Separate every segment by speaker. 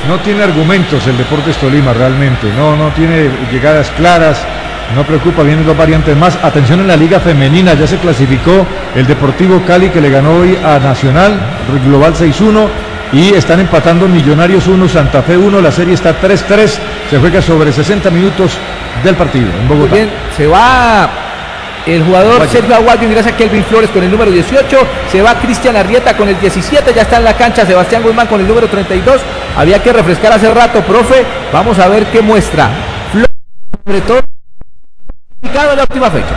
Speaker 1: no tiene argumentos el Deportes Tolima realmente, no tiene llegadas claras, no preocupa, vienen dos variantes más. Atención en la Liga Femenina, ya se clasificó el Deportivo Cali que le ganó hoy a Nacional, global 6-1, y están empatando Millonarios 1, Santa Fe 1, la serie está 3-3, se juega sobre 60 minutos del partido en Bogotá.
Speaker 2: Muy bien, se va el jugador Sergio Aguayo, ingresa Kelvin Flores con el número 18, se va Cristian Arrieta con el 17, ya está en la cancha Sebastián Guzmán con el número 32, había que refrescar hace rato, profe, vamos a ver qué muestra Flores, sobre todo en la última fecha.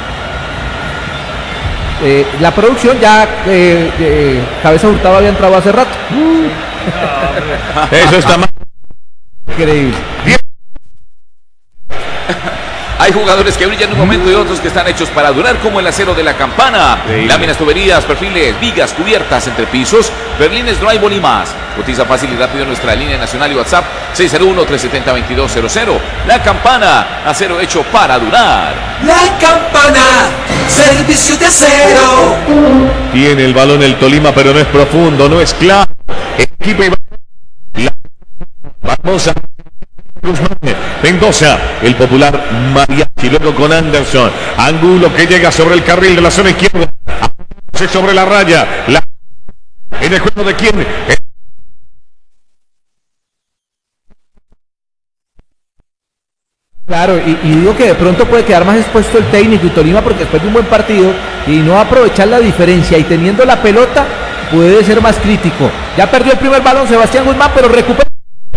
Speaker 2: La producción ya Cabeza Hurtado había entrado hace rato.
Speaker 3: Eso está mal.
Speaker 2: Increíble.
Speaker 4: Hay jugadores que brillan en un momento y otros que están hechos para durar, como el acero de la campana. Láminas, tuberías, perfiles, vigas, cubiertas, entrepisos, berlines, drywall y más. Cotiza fácil y rápido en nuestra línea nacional y WhatsApp 601-370-2200. La Campana, acero hecho para durar.
Speaker 5: La Campana, servicio de acero.
Speaker 3: Tiene el balón el Tolima, pero no es profundo, no es claro. Equipo vamos a Mendoza, el popular Mariachi, luego con Anderson, Angulo que llega sobre el carril de la zona izquierda, sobre la raya, en el juego de quién.
Speaker 2: Claro, y digo que de pronto puede quedar más expuesto el técnico y Tolima, porque después de un buen partido y no aprovechar la diferencia y teniendo la pelota puede ser más crítico. Ya perdió el primer balón Sebastián Guzmán, pero recupera.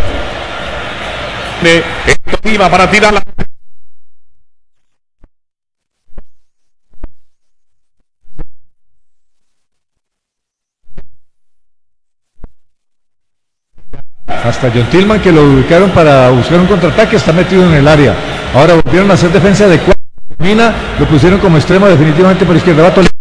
Speaker 3: Tolima para tirarla.
Speaker 1: Hasta John Tillman, que lo ubicaron para buscar un contraataque, está metido en el área. Ahora volvieron a hacer defensa de cuatro. Lo pusieron como extremo definitivamente por izquierda.